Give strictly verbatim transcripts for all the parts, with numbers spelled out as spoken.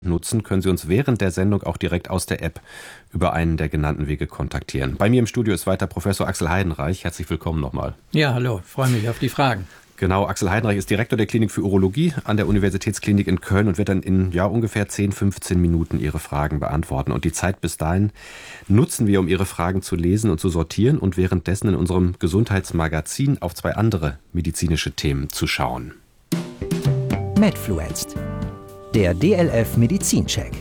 nutzen, können Sie uns während der Sendung auch direkt aus der App über einen der genannten Wege kontaktieren. Bei mir im Studio ist weiter Professor Axel Heidenreich. Herzlich willkommen nochmal. Ja, hallo, ich freue mich auf die Fragen. Genau, Axel Heidenreich ist Direktor der Klinik für Urologie an der Universitätsklinik in Köln und wird dann in ja, ungefähr zehn, fünfzehn Minuten Ihre Fragen beantworten. Und die Zeit bis dahin nutzen wir, um Ihre Fragen zu lesen und zu sortieren und währenddessen in unserem Gesundheitsmagazin auf zwei andere medizinische Themen zu schauen. Medfluenced, der D L F Medizincheck.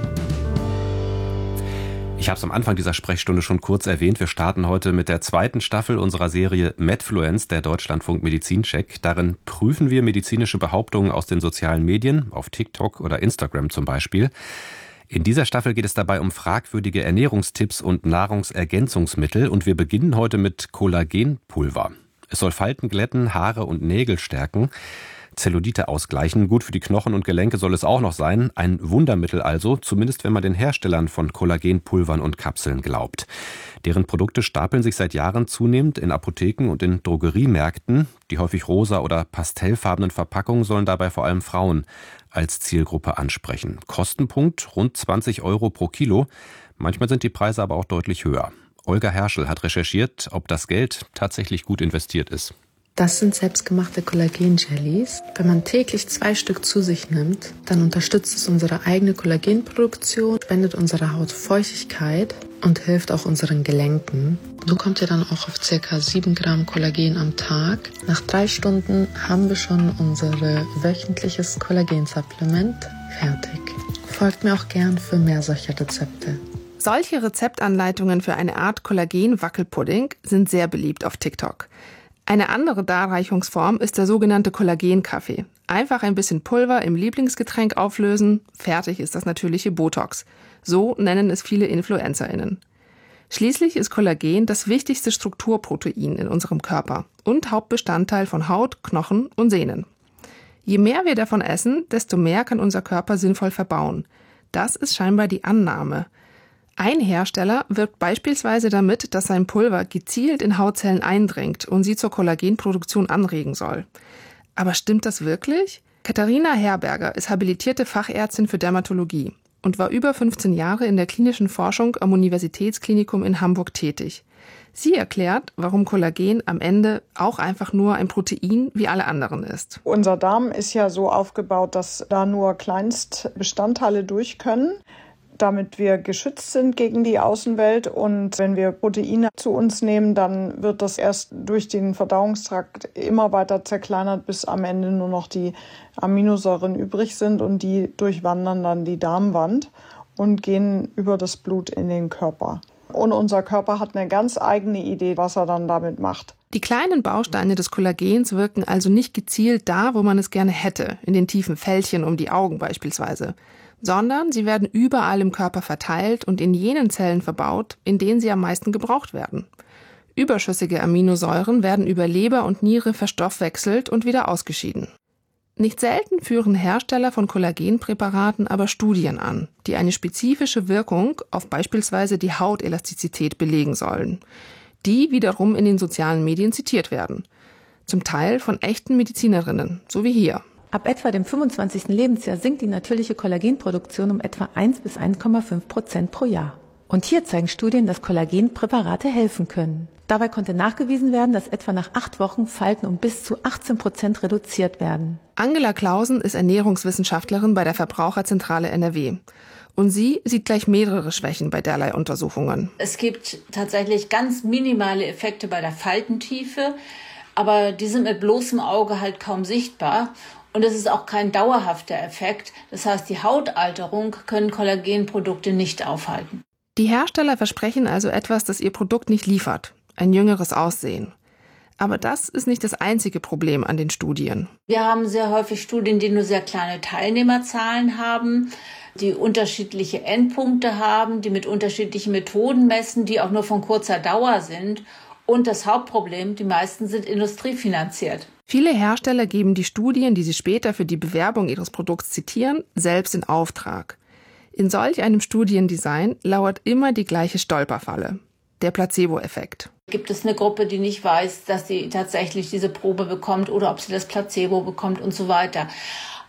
Ich habe es am Anfang dieser Sprechstunde schon kurz erwähnt. Wir starten heute mit der zweiten Staffel unserer Serie Medfluenced, der Deutschlandfunk Medizincheck. Darin prüfen wir medizinische Behauptungen aus den sozialen Medien, auf TikTok oder Instagram zum Beispiel. In dieser Staffel geht es dabei um fragwürdige Ernährungstipps und Nahrungsergänzungsmittel. Und wir beginnen heute mit Kollagenpulver. Es soll Falten glätten, Haare und Nägel stärken, Zellulite ausgleichen. Gut für die Knochen und Gelenke soll es auch noch sein. Ein Wundermittel also, zumindest wenn man den Herstellern von Kollagenpulvern und Kapseln glaubt. Deren Produkte stapeln sich seit Jahren zunehmend in Apotheken und in Drogeriemärkten. Die häufig rosa oder pastellfarbenen Verpackungen sollen dabei vor allem Frauen als Zielgruppe ansprechen. Kostenpunkt rund zwanzig Euro pro Kilo. Manchmal sind die Preise aber auch deutlich höher. Olga Herschel hat recherchiert, ob das Geld tatsächlich gut investiert ist. Das sind selbstgemachte Kollagen-Jellies. Wenn man täglich zwei Stück zu sich nimmt, dann unterstützt es unsere eigene Kollagenproduktion, spendet unserer Haut Feuchtigkeit und hilft auch unseren Gelenken. So kommt ihr dann auch auf ca. sieben Gramm Kollagen am Tag. Nach drei Stunden haben wir schon unser wöchentliches Kollagensupplement fertig. Folgt mir auch gern für mehr solcher Rezepte. Solche Rezeptanleitungen für eine Art Kollagen-Wackelpudding sind sehr beliebt auf TikTok. Eine andere Darreichungsform ist der sogenannte Kollagenkaffee. Einfach ein bisschen Pulver im Lieblingsgetränk auflösen, fertig ist das natürliche Botox. So nennen es viele InfluencerInnen. Schließlich ist Kollagen das wichtigste Strukturprotein in unserem Körper und Hauptbestandteil von Haut, Knochen und Sehnen. Je mehr wir davon essen, desto mehr kann unser Körper sinnvoll verbauen. Das ist scheinbar die Annahme. Ein Hersteller wirkt beispielsweise damit, dass sein Pulver gezielt in Hautzellen eindringt und sie zur Kollagenproduktion anregen soll. Aber stimmt das wirklich? Katharina Herberger ist habilitierte Fachärztin für Dermatologie und war über fünfzehn Jahre in der klinischen Forschung am Universitätsklinikum in Hamburg tätig. Sie erklärt, warum Kollagen am Ende auch einfach nur ein Protein wie alle anderen ist. Unser Darm ist ja so aufgebaut, dass da nur Kleinstbestandteile durch können, damit wir geschützt sind gegen die Außenwelt. Und wenn wir Proteine zu uns nehmen, dann wird das erst durch den Verdauungstrakt immer weiter zerkleinert, bis am Ende nur noch die Aminosäuren übrig sind. Und die durchwandern dann die Darmwand und gehen über das Blut in den Körper. Und unser Körper hat eine ganz eigene Idee, was er dann damit macht. Die kleinen Bausteine des Kollagens wirken also nicht gezielt da, wo man es gerne hätte, in den tiefen Fältchen um die Augen beispielsweise, sondern sie werden überall im Körper verteilt und in jenen Zellen verbaut, in denen sie am meisten gebraucht werden. Überschüssige Aminosäuren werden über Leber und Niere verstoffwechselt und wieder ausgeschieden. Nicht selten führen Hersteller von Kollagenpräparaten aber Studien an, die eine spezifische Wirkung auf beispielsweise die Hautelastizität belegen sollen, die wiederum in den sozialen Medien zitiert werden, zum Teil von echten Medizinerinnen, so wie hier. Ab etwa dem fünfundzwanzigsten Lebensjahr sinkt die natürliche Kollagenproduktion um etwa eins bis eins Komma fünf Prozent pro Jahr. Und hier zeigen Studien, dass Kollagenpräparate helfen können. Dabei konnte nachgewiesen werden, dass etwa nach acht Wochen Falten um bis zu achtzehn Prozent reduziert werden. Angela Clausen ist Ernährungswissenschaftlerin bei der Verbraucherzentrale N R W. Und sie sieht gleich mehrere Schwächen bei derlei Untersuchungen. Es gibt tatsächlich ganz minimale Effekte bei der Faltentiefe, aber die sind mit bloßem Auge halt kaum sichtbar. Und es ist auch kein dauerhafter Effekt. Das heißt, die Hautalterung können Kollagenprodukte nicht aufhalten. Die Hersteller versprechen also etwas, das ihr Produkt nicht liefert. Ein jüngeres Aussehen. Aber das ist nicht das einzige Problem an den Studien. Wir haben sehr häufig Studien, die nur sehr kleine Teilnehmerzahlen haben, die unterschiedliche Endpunkte haben, die mit unterschiedlichen Methoden messen, die auch nur von kurzer Dauer sind. Und das Hauptproblem, die meisten sind industriefinanziert. Viele Hersteller geben die Studien, die sie später für die Bewerbung ihres Produkts zitieren, selbst in Auftrag. In solch einem Studiendesign lauert immer die gleiche Stolperfalle: der Placebo-Effekt. Gibt es eine Gruppe, die nicht weiß, dass sie tatsächlich diese Probe bekommt oder ob sie das Placebo bekommt und so weiter.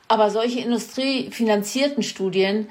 Aber solche industriefinanzierten Studien